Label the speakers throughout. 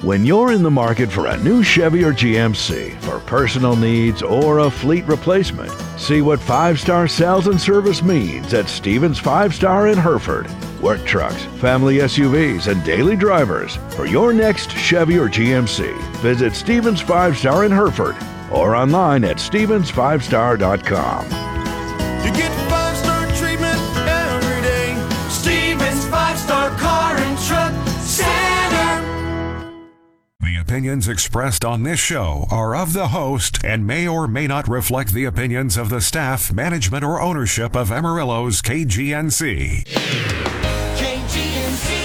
Speaker 1: When you're in the market for a new Chevy or GMC for personal needs or a fleet replacement, see what 5-star sales and service means at Stevens 5-Star in Hereford. Work trucks, family SUVs, and daily drivers. For your next Chevy or GMC, visit Stevens 5-Star in Hereford or online at stevens5star.com.
Speaker 2: You get 5-star treatment every day. Stevens 5-Star Car and Truck Center.
Speaker 3: The opinions expressed on this show are of the host and may or may not reflect the opinions of the staff, management, or ownership of Amarillo's KGNC.
Speaker 2: KGNC.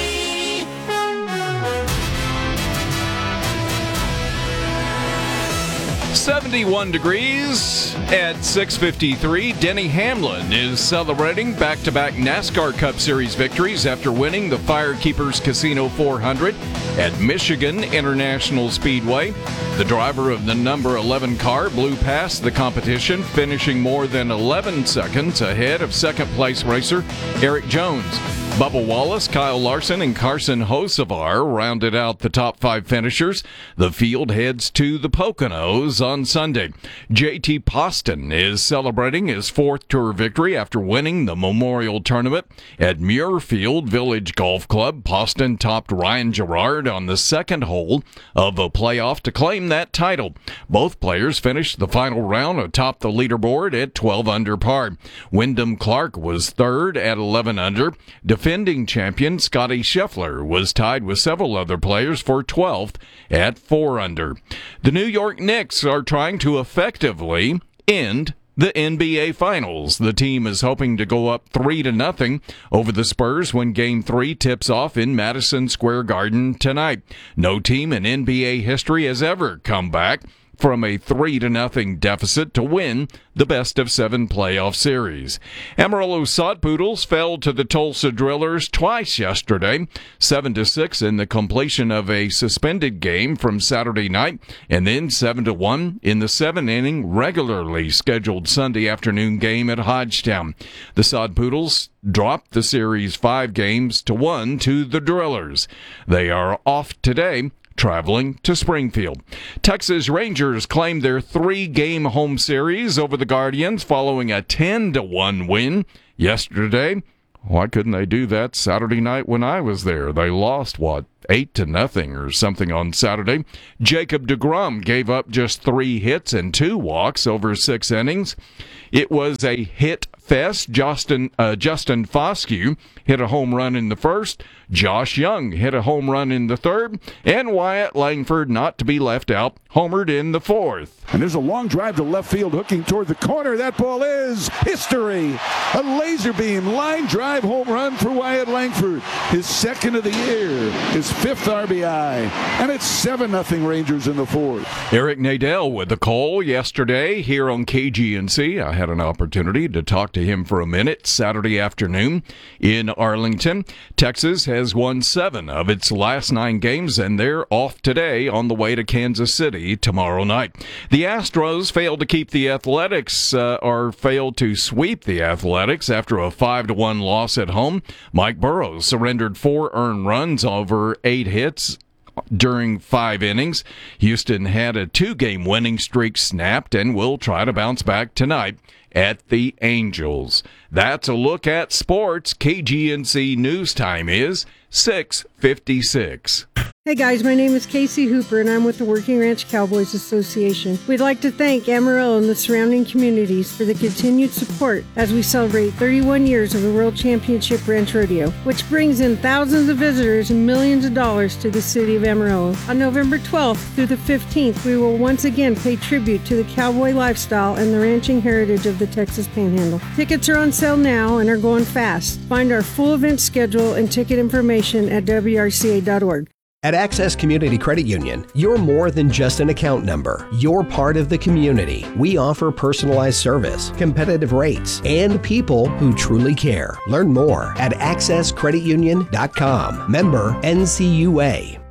Speaker 4: 71 degrees at 6:53. Denny Hamlin is celebrating back-to-back NASCAR Cup Series victories after winning the Firekeepers Casino 400 at Michigan International Speedway. The driver of the number 11 car blew past the competition, finishing more than 11 seconds ahead of second-place racer Eric Jones. Bubba Wallace, Kyle Larson, and Carson Hocevar rounded out the top 5 finishers. The field heads to the Poconos on Sunday. JT Poston is celebrating his 4th Tour victory after winning the Memorial Tournament at Muirfield Village Golf Club. Poston topped Ryan Gerard on the 2nd hole of a playoff to claim that title. Both players finished the final round atop the leaderboard at 12 under par. Wyndham Clark was 3rd at 11 under. Defending champion Scotty Scheffler was tied with several other players for 12th at 4 under. The New York Knicks are trying to effectively end the NBA Finals. The team is hoping to go up 3-0 over the Spurs when Game 3 tips off in Madison Square Garden tonight. No team in NBA history has ever come back from a 3-0 deficit to win the best-of-7 playoff series. Amarillo Sod Poodles fell to the Tulsa Drillers twice yesterday, 7-6 in the completion of a suspended game from Saturday night, and then 7-1 in the 7-inning regularly scheduled Sunday afternoon game at Hodgetown. The Sod Poodles dropped the series 5-1 to the Drillers. They are off today, traveling to Springfield. Texas Rangers claimed their 3-game home series over the Guardians following a 10-1 win yesterday. Why couldn't they do that Saturday night when I was there? They lost, 8-0 or something on Saturday. Jacob deGrom gave up just 3 hits and 2 walks over 6 innings. It was a hit fest. Justin Foscue hit a home run in the 1st. Josh Young hit a home run in the 3rd. And Wyatt Langford, not to be left out, homered in the 4th.
Speaker 5: And there's a long drive to left field, hooking toward the corner. That ball is history. A laser beam line drive home run for Wyatt Langford. His 2nd of the year, his 5th RBI. And it's 7-0 Rangers in the 4th.
Speaker 4: Eric Nadel with the call yesterday here on KGNC. I had an opportunity to talk to him for a minute Saturday afternoon in Arlington. Texas has won 7 of its last 9 games, and they're off today on the way to Kansas City tomorrow night. The Astros failed to keep the Athletics, failed to sweep the Athletics after a 5-1 loss at home. Mike Burrows surrendered 4 earned runs over 8 hits during 5 innings. Houston had a 2-game winning streak snapped and will try to bounce back tonight at the Angels. That's a look at sports. KGNC News Time is 6:56.
Speaker 6: Hey guys, my name is Casey Hooper and I'm with the Working Ranch Cowboys Association. We'd like to thank Amarillo and the surrounding communities for the continued support as we celebrate 31 years of the World Championship Ranch Rodeo, which brings in thousands of visitors and millions of dollars to the city of Amarillo. On November 12th through the 15th, we will once again pay tribute to the cowboy lifestyle and the ranching heritage of the Texas Panhandle. Tickets are on sale now and are going fast. Find our full event schedule and ticket information at WRCA.org.
Speaker 7: At Access Community Credit Union, you're more than just an account number. You're part of the community. We offer personalized service, competitive rates, and people who truly care. Learn more at accesscreditunion.com. Member NCUA.